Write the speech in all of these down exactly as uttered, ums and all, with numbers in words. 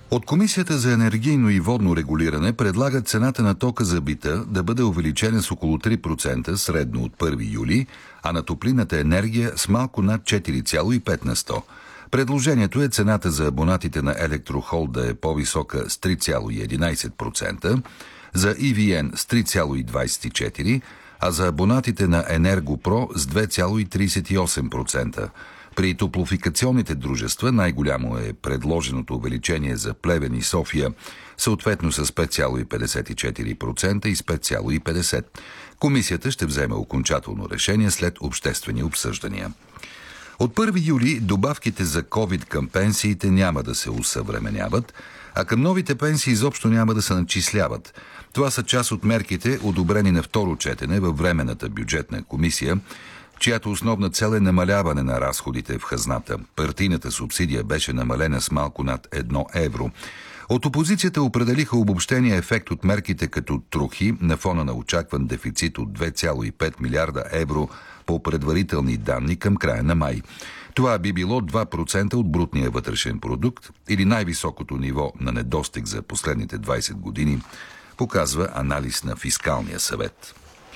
От Комисията за енергийно и водно регулиране предлагат цената на тока за бита да бъде увеличена с около три процента средно от първи юли, а на топлинната енергия с малко над четири цяло и пет на сто. Предложението е цената за абонатите на Електрохол да е по-висока с три цяло и единайсет процента, за И Ви Ен с три цяло и двайсет и четири процента, а за абонатите на Енергопро с две цяло и трийсет и осем процента. При топлофикационните дружества най-голямо е предложеното увеличение за Плевен и София, съответно с пет цяло и петдесет и четири процента и с пет цяло и петдесет процента. Комисията ще вземе окончателно решение след обществени обсъждания. От първи юли добавките за ковид към пенсиите няма да се усъвременяват, а към новите пенсии изобщо няма да се начисляват. Това са част от мерките, одобрени на второ четене във Временната бюджетна комисия, чиято основна цел е намаляване на разходите в хазната. Партийната субсидия беше намалена с малко над едно евро. От опозицията определиха обобщения ефект от мерките като трохи на фона на очакван дефицит от две цяло и пет милиарда евро по предварителни данни към края на май. Това би било два процента от брутния вътрешен продукт или най-високото ниво на недостиг за последните двайсет години, показва анализ на Фискалния съвет.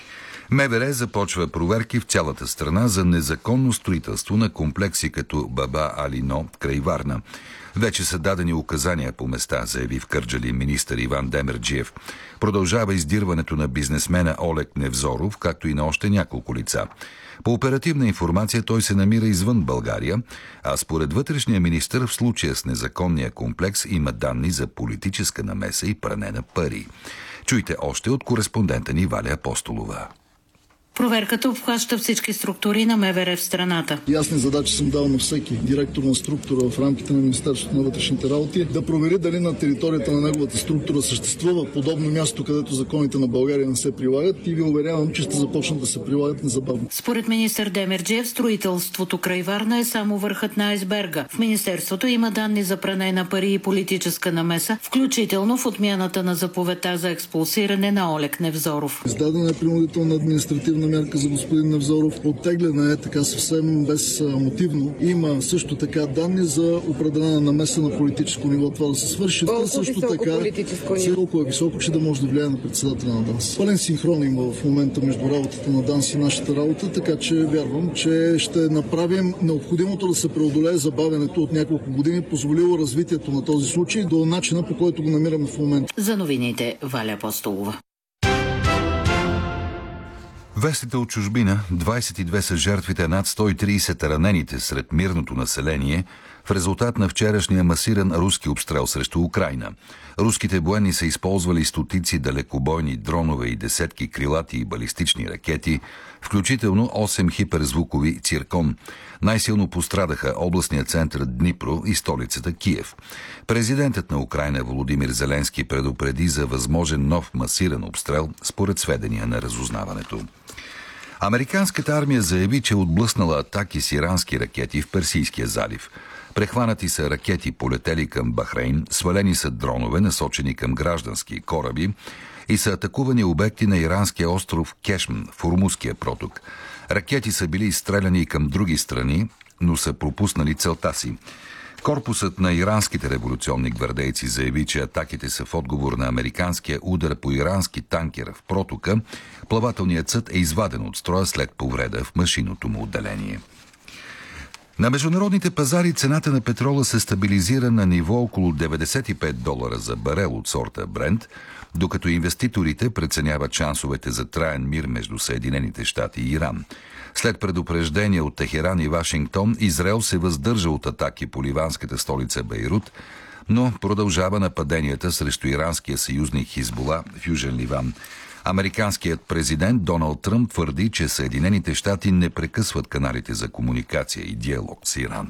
МВР започва проверки в цялата страна за незаконно строителство на комплекси като Баба Алино край Варна. Вече са дадени указания по места, заяви в Кърджали министър Иван Демерджиев. Продължава издирването на бизнесмена Олег Невзоров, както и на още няколко лица. По оперативна информация той се намира извън България, а според вътрешния министър в случая с незаконния комплекс има данни за политическа намеса и пране на пари. Чуйте още от кореспондента ни Валя Апостолова. Проверката обхваща всички структури на МВР в страната. Ясни задачи съм дал на всеки директор на структура в рамките на Министерството на вътрешните работи да провери дали на територията на неговата структура съществува подобно място, където законите на България не се прилагат, и ви уверявам, че ще започнат да се прилагат незабавно. Според министър Демерджиев, строителството край Варна е само върхът на айсберга. В Министерството има данни за пране на пари и политическа намеса, включително в отмяната на заповедта за експулсиране на Олег Невзоров. Издадена е принудителна административна мярка за господин Невзоров. Оттегляна е така съвсем безмотивно. Има също така данни за определена намеса на политическо ниво това да се свърши. Колко също високо така, политическо ниво? Колко е високо, че да може да влияе на председателя на ДАНС. Пълен синхрон има в момента между работата на ДАНС и нашата работа, така че вярвам, че ще направим необходимото да се преодолее забавянето от няколко години, позволило развитието на този случай до начина, по който го намираме в момента. За новините Валя Апостолова. Вестите от чужбина: двайсет и две са жертвите, над сто и трийсет ранените сред мирното население в резултат на вчерашния масиран руски обстрел срещу Украйна. Руските военни са използвали стотици далекобойни дронове и десетки крилати и балистични ракети, включително осем хиперзвукови циркон. Най-силно пострадаха областният център Днипро и столицата Киев. Президентът на Украйна Володимир Зеленски предупреди за възможен нов масиран обстрел, според сведения на разузнаването. Американската армия заяви, че е отблъснала атаки с ирански ракети в Персийския залив. Прехванати са ракети, полетели към Бахрейн, свалени са дронове, насочени към граждански кораби, и са атакувани обекти на иранския остров Кешм в Ормузския проток. Ракети са били изстреляни и към други страни, но са пропуснали целта си. Корпусът на иранските революционни гвардейци заяви, че атаките са в отговор на американския удар по ирански танкер в протока. Плавателният съд е изваден от строя след повреда в машинното му отделение. На международните пазари цената на петрола се стабилизира на ниво около деветдесет и пет долара за барел от сорта Брент, докато инвеститорите преценяват шансовете за траен мир между Съединените щати и Иран. След предупреждение от Техеран и Вашингтон, Израел се въздържа от атаки по ливанската столица Бейрут, но продължава нападенията срещу иранския съюзник Хизбула в Южен Ливан. Американският президент Доналд Тръмп твърди, че Съединените щати не прекъсват каналите за комуникация и диалог с Иран.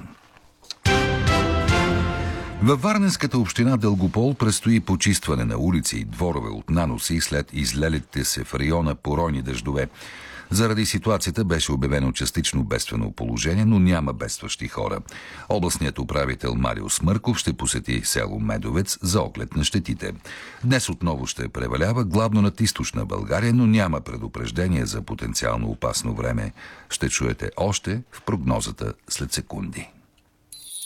Във Варненската община Дългопол предстои почистване на улици и дворове от наноси след излелите се в района поройни дъждове. Заради ситуацията беше обявено частично бедствено положение, но няма бедстващи хора. Областният управител Марио Смърков ще посети село Медовец за оглед на щетите. Днес отново ще превалява главно над източна България, но няма предупреждение за потенциално опасно време. Ще чуете още в прогнозата след секунди.